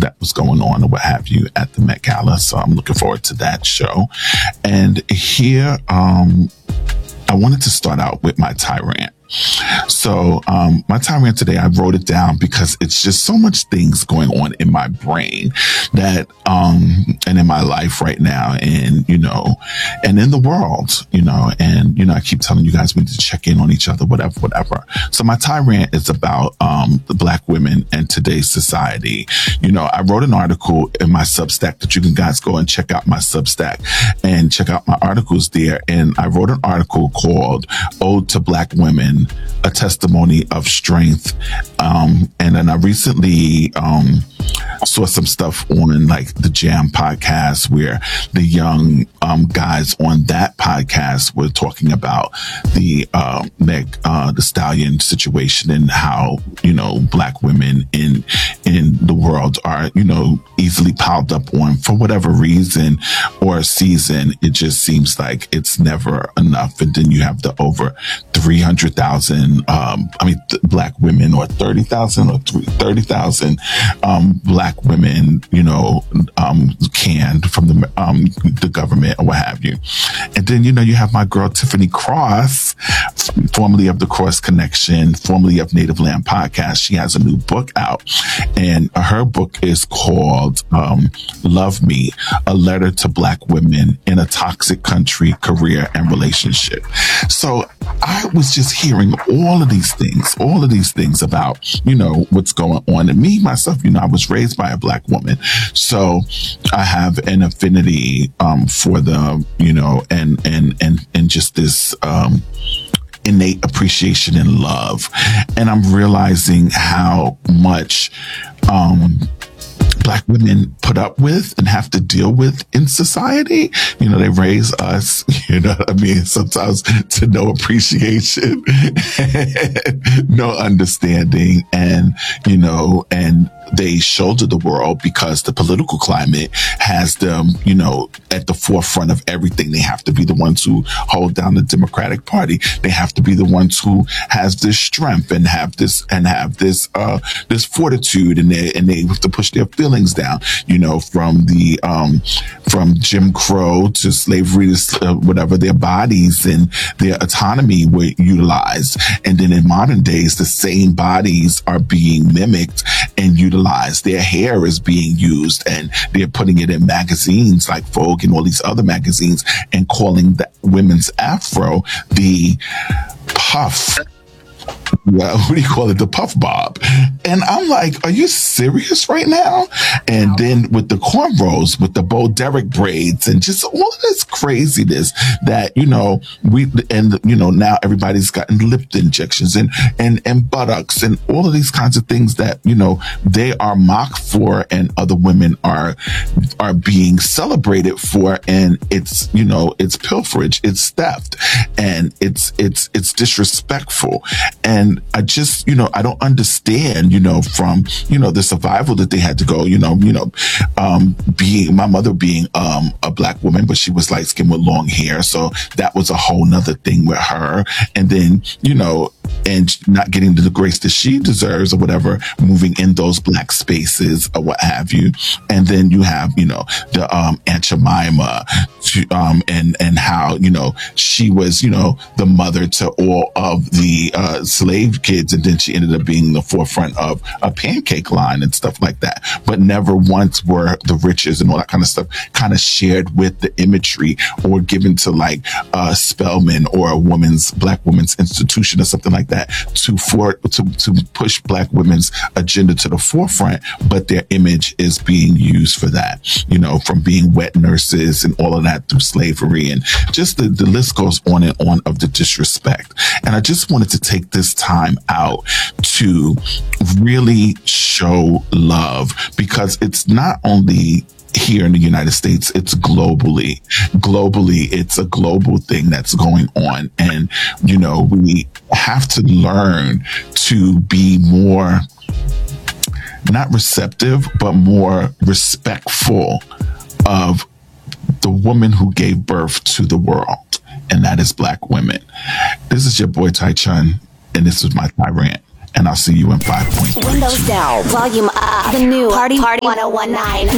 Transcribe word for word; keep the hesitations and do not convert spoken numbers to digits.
that was going on or what have you at the Met Gala. So I'm looking forward to that show. And here, um, I wanted to start out with my Tyrant. So um, my Tyrant today, I wrote it down because it's just so much things going on in my brain that, um, and in my life right now, and, you know, and in the world, you know, and, you know, I keep telling you guys we need to check in on each other, whatever, whatever. So my Tyrant is about um, the Black women and today's society. You know, I wrote an article in my Substack that you can guys go and check out my Substack and check out my articles there. And I wrote an article called Ode to Black Women, a testimony of strength. Um, and then I recently, um, saw some stuff on like the Jam podcast where the young, um, guys on that podcast were talking about the, uh, Meg, uh, the Stallion situation and how, you know, Black women in, in the world are, you know, easily piled up on for whatever reason or season. It just seems like it's never enough. And then you have the over three hundred thousand, um, I mean, th- Black women, or thirty thousand or thirty thousand, um, Black women, you know, um, canned from the, um, the government or what have you. And then, you know, you have my girl, Tiffany Cross, formerly of the Cross Connection, formerly of Native Land Podcast. She has a new book out, and her book is called, um, Love Me, a letter to Black women in a toxic country, career, and relationship. So I was just hearing all of these things, all of these things about, you know, what's going on. And me, myself, you know, I was raised by a Black woman. So I have an affinity, um, for the, you know, and, and, and, and just this, um, innate appreciation and love. And I'm realizing how much, um, Black women put up with and have to deal with in society. You know, they raise us, you know what I mean? Sometimes to no appreciation, no understanding, and, you know, and they shoulder the world because the political climate has them, you know, at the forefront of everything. They have to be the ones who hold down the Democratic Party. They have to be the ones who has this strength and have this, and have this, uh, this fortitude, and they, and they have to push their feelings down, you know, from the, um, from Jim Crow to slavery to uh, whatever, their bodies and their autonomy were utilized. And then in modern days, the same bodies are being mimicked and utilized. Their hair is being used, and they're putting it in magazines like Vogue and all these other magazines, and calling the women's afro the puff. Well, what do you call it? The puff bob. And I'm like, are you serious right now? And then with the cornrows, with the Bo Derek braids, and just all of this craziness that, you know, we, and, you know, now everybody's gotten lip injections and, and, and buttocks and all of these kinds of things that, you know, they are mocked for, and other women are, are being celebrated for. And it's, you know, it's pilferage, it's theft, and it's, it's, it's disrespectful. And I just, you know, I don't understand, you know, from, you know, the survival that they had to go, you know, you know, um, being, my mother being, um, a Black woman, but she was light skinned with long hair. So that was a whole nother thing with her. And then, you know, and not getting the grace that she deserves or whatever, moving in those Black spaces or what have you. And then you have, you know, the, um, Aunt Jemima, to, um, and, and how, you know, she was, you know, the mother to all of the, uh, slave kids. And then she ended up being the forefront of a pancake line and stuff like that. But never once were the riches and all that kind of stuff kind of shared with the imagery or given to like, uh, Spelman or a woman's, Black women's institution or something like that to for to to push Black women's agenda to the forefront, but their image is being used for that, you know, from being wet nurses and all of that through slavery, and just the, the list goes on and on of the disrespect. And I just wanted to take this time out to really show love, because it's not only here in the United States, it's globally. Globally, it's a global thing that's going on. And, you know, we have to learn to be more, not receptive, but more respectful of the woman who gave birth to the world. And that is Black women. This is your boy, Tai Chun, and this is my Tyrant. and I'll see you in five point three. Windows down, volume up. The new Party Party ten nineteen.